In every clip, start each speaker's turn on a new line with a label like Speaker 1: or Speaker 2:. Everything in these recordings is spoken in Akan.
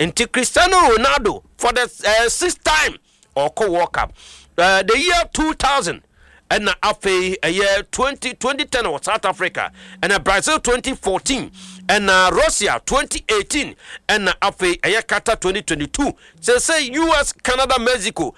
Speaker 1: Into Cristiano Ronaldo for the 6th time or World Cup. The year 2000 and after a year 2010 or South Africa and Brazil 2014 and Russia 2018 and after a year Qatar 2022. So say US, Canada, Mexico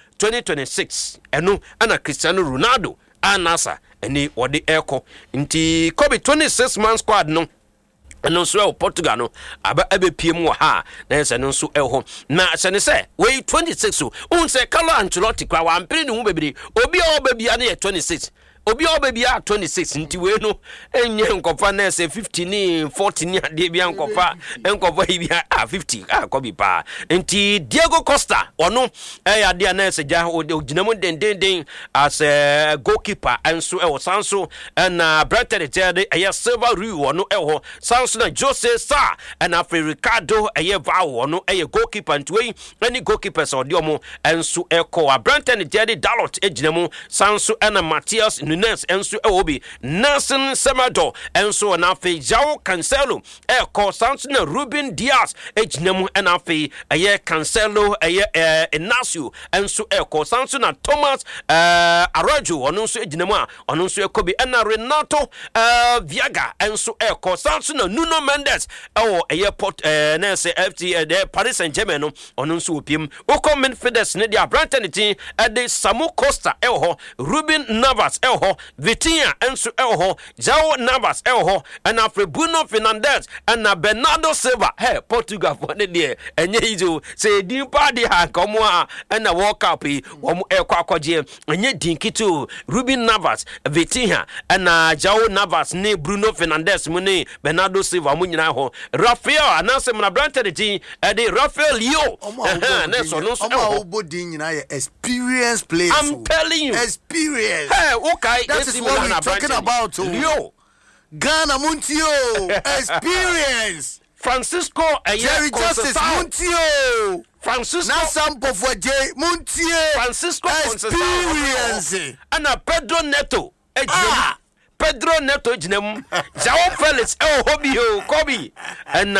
Speaker 1: 2026 and Cristiano Ronaldo and NASA and the echo into Kobe 26 man squad no. And also Portugal no aba PM ha na ese no so eho na se ne se we 26 so un se Carlo Ancelotti kwa wa mpiri ne hu bebiri obi a obabia na 26 obi a obabia 26 nti we no enye nkofa na ese 15 ni 14 ni ade bia nkofa enkofa bia 50 akobi pa nti Diego Costa ono ya de na ese ja oginam den as a goalkeeper enso e sanso na Brighton de Silva Rui ono eho sanso na Jose Sa and after Ricardo Vao no goalkeeper nti any goalkeepers or diomo enso eko Brighton de Dalot eginam sanso na Matias Nunes enso obi Nelson Semedo enso na afi João Cancelo eko sanso na Ruben Dias eginam na afi Cancelo Inacio enso eko sanso na Thomas Arajo ono nso eginam a ono nso ekobi na Renato Viaga enso eko sanso na Nuno Mendes port nese FT de Paris Saint-Germain no ono nso opiem oko midfielders ne dia Brighton team de Samu Costa Ruben Navas Vitinha enso João Navas and after Bruno Fernandes and Bernardo Silva Portugal for the day enye izo say din pa di ha komo a na World Cup wo akwaje enye din kitu Ruben Navas Vitinha and João Navas ne Bruno Fernandes mu ne Bernardo Silva mu nyina ho Rafael anase na Brighton team de Rafael Leo na so no so
Speaker 2: obodin nyina experience players.
Speaker 1: I'm telling you
Speaker 2: experience.
Speaker 1: Okay,
Speaker 2: that is what we're talking about.
Speaker 1: Leo
Speaker 2: Ghana Muntio experience.
Speaker 1: Francisco
Speaker 2: Jerry Justice Muntio.
Speaker 1: Francisco
Speaker 2: Nasampo for J Muntio.
Speaker 1: Francisco
Speaker 2: experience.
Speaker 1: And Pedro Neto. Pedro Neto Jinem, João Felix Hobio Kobe and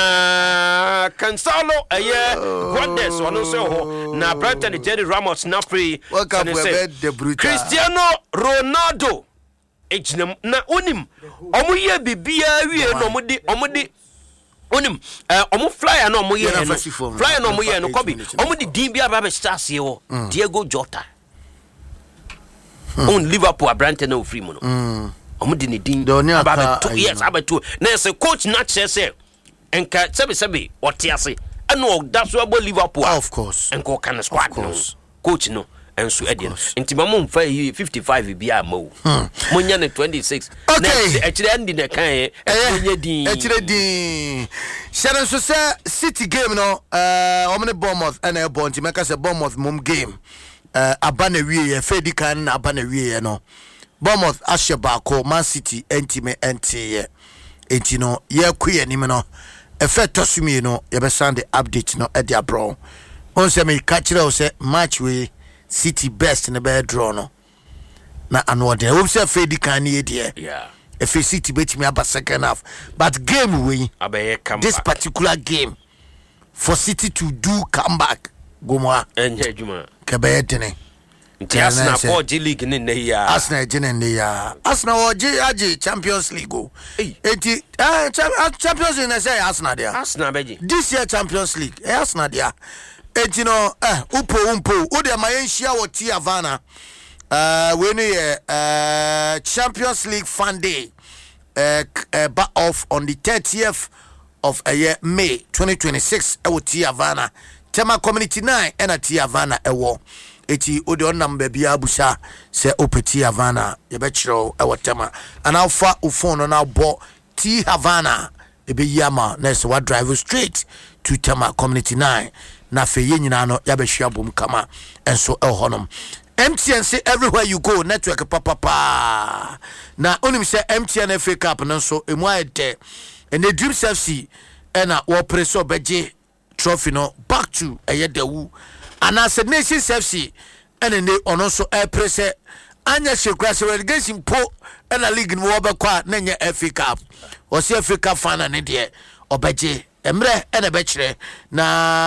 Speaker 1: Cancelo Guandes one also na Brighton Jerry Ramos na free.
Speaker 2: Welcome
Speaker 1: Cristiano Ronaldo Ejinem na unim omuye bibia wie no omudi onim omu flyer no omuye no flyer no omuye no Kobe omudi din bia ba be stars ye Diego Jota on Liverpool Brighton no free mo no omudini din about 2 years about 2 na say coach na say enka sebe otiase eno that's why Liverpool
Speaker 2: of course
Speaker 1: enko kan squad no coach no enso edin ntima mo mfa 55 bia ma o monya ne 26
Speaker 2: okay
Speaker 1: actually ending the kan enye din
Speaker 2: actually din sharon so say City game no omne Bournemouth and Bonti make say Bournemouth mum game abana wie fedi kan na abana wie no Bournemouth Ashebako Man City entime ente no ye kuye nim no effect tosumi no ye be send the update no e dia bro on say me catch you say match we City best in the bed draw no na anode we say fedi kan ye dia if City bet me about second half but game we this particular game for City to do comeback gomwa
Speaker 1: enje juma
Speaker 2: kebe dene
Speaker 1: Arsenal for G League in the year.
Speaker 2: Arsenal in the year. Arsenal or G Champions League. Champions League say Arsenal there.
Speaker 1: Arsenal beji.
Speaker 2: This year Champions League. Arsenal there. And you know, umpo. O de mayenshia wo Tia Havana. When Champions League Fun Day. Back off on the 30th of May 2026. Tia Havana. Tema Community 9 and Tia Havana ewo. Eti ode onam bia abusa se opeti Havana ye be chiro e wotema and alpha phone na bo T Havana e be yama na se wa drive straight to Tema Community 9 na fe ye nyina no ya be hwia bom kama enso e honom MTN say everywhere you go network papa na onim say MTN FA Cup no so emu ayede and the Dreams FC na wo preso beje trophy no back to eyedawu and as a Nations FC and then on also a press anya shekwase relegation po and a league no obekwa na nya FA Cup o se FA Cup final ne de obeje emre and a bechere na